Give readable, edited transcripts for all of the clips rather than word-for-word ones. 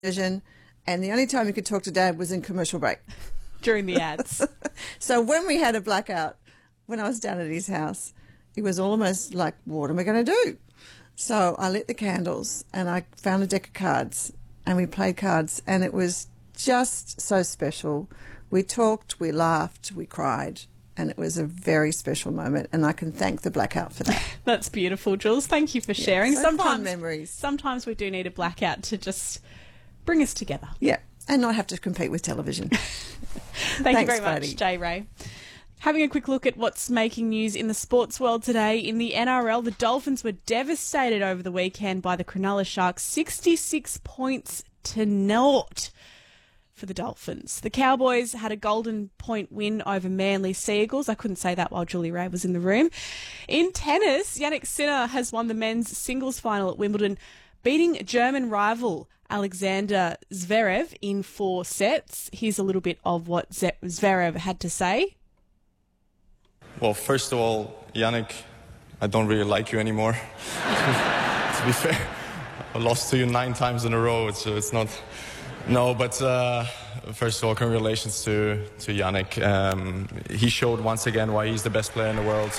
vision, and the only time you could talk to Dad was in commercial break. During the ads. So when we had a blackout, when I was down at his house, it was almost like, what am I going to do? So I lit the candles and I found a deck of cards and we played cards, and it was just so special. We talked, we laughed, we cried, and it was a very special moment, and I can thank the blackout for that. That's beautiful, Jules. Thank you for sharing. So fond memories. Sometimes we do need a blackout to just bring us together. Yeah, and not have to compete with television. Thank you very much, Jay Ray. Having a quick look at what's making news in the sports world today. In the NRL, the Dolphins were devastated over the weekend by the Cronulla Sharks, 66 points to 0 for the Dolphins. The Cowboys had a golden point win over Manly Sea Eagles. I couldn't say that while Julie Ray was in the room. In tennis, Jannik Sinner has won the men's singles final at Wimbledon, beating German rival Alexander Zverev in 4 sets. Here's a little bit of what Zverev had to say. Well, first of all, Jannik, I don't really like you anymore. To be fair, I lost to you 9 times in a row, so it's not... No, but first of all, congratulations to Jannik. He showed once again why he's the best player in the world.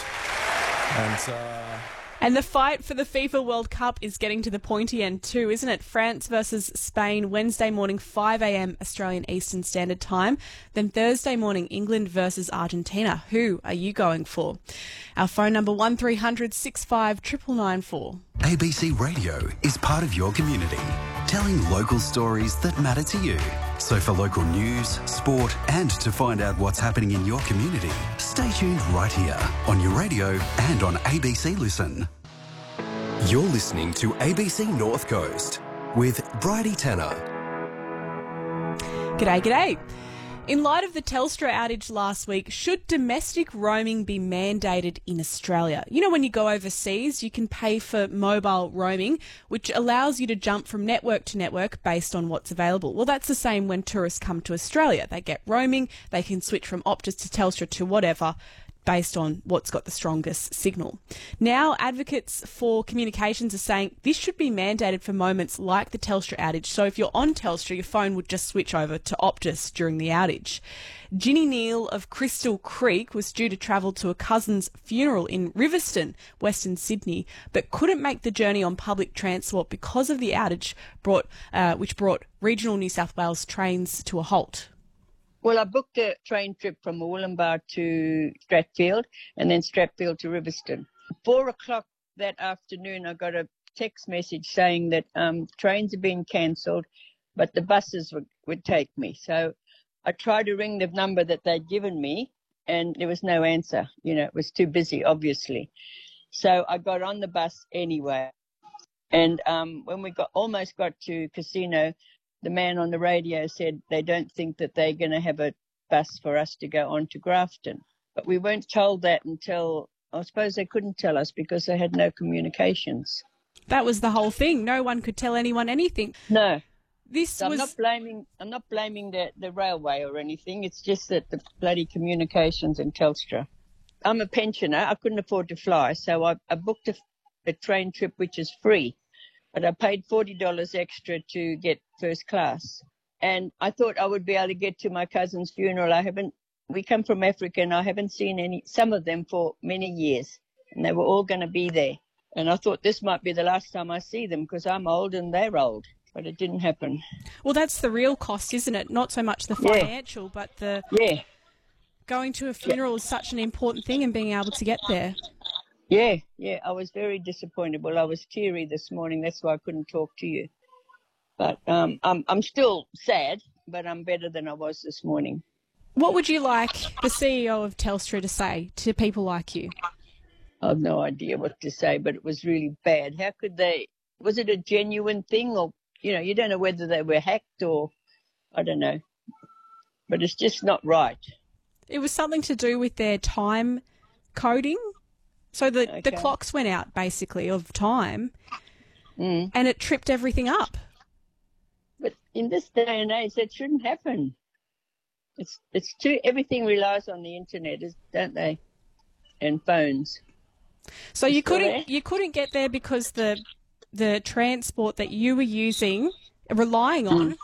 And the fight for the FIFA World Cup is getting to the pointy end too, isn't it? France versus Spain, Wednesday morning, 5 a.m. Australian Eastern Standard Time. Then Thursday morning, England versus Argentina. Who are you going for? Our phone number 1300 65 99994. ABC Radio is part of your community, telling local stories that matter to you. So for local news, sport, and to find out what's happening in your community, stay tuned right here on your radio and on ABC Listen. You're listening to ABC North Coast with Bridie Tanner. G'day. In light of the Telstra outage last week, should domestic roaming be mandated in Australia? You know, when you go overseas, you can pay for mobile roaming, which allows you to jump from network to network based on what's available. Well, that's the same when tourists come to Australia. They get roaming, they can switch from Optus to Telstra to whatever, based on what's got the strongest signal. Now, advocates for communications are saying this should be mandated for moments like the Telstra outage. So if you're on Telstra, your phone would just switch over to Optus during the outage. Ginny Neal of Crystal Creek was due to travel to a cousin's funeral in Riverstone, Western Sydney, but couldn't make the journey on public transport because of the outage, which brought regional New South Wales trains to a halt. Well, I booked a train trip from Wollongbar to Strathfield and then Strathfield to Riverstone. 4 o'clock that afternoon, I got a text message saying that trains have been cancelled, but the buses would take me. So I tried to ring the number that they'd given me, and there was no answer. You know, it was too busy, obviously. So I got on the bus anyway. And when we almost got to Casino, the man on the radio said they don't think that they're going to have a bus for us to go on to Grafton. But we weren't told that until, I suppose they couldn't tell us because they had no communications. That was the whole thing. No one could tell anyone anything. No. I'm not blaming the railway or anything. It's just that the bloody communications in Telstra. I'm a pensioner. I couldn't afford to fly, so I booked a train trip which is free. But I paid $40 extra to get first class. And I thought I would be able to get to my cousin's funeral. We come from Africa and I haven't seen some of them for many years. And they were all going to be there. And I thought this might be the last time I see them because I'm old and they're old. But it didn't happen. Well, that's the real cost, isn't it? Not so much the financial, but the going to a funeral is such an important thing and being able to get there. Yeah, I was very disappointed. Well, I was teary this morning. That's why I couldn't talk to you. But I'm still sad, but I'm better than I was this morning. What would you like the CEO of Telstra to say to people like you? I have no idea what to say, but it was really bad. How could they? Was it a genuine thing, or you don't know whether they were hacked or I don't know. But it's just not right. It was something to do with their time coding. So the clocks went out, basically, of time, and it tripped everything up. But in this day and age, that shouldn't happen. It's too. Everything relies on the internet, don't they? And phones. So you couldn't get there because the transport that you were using relying on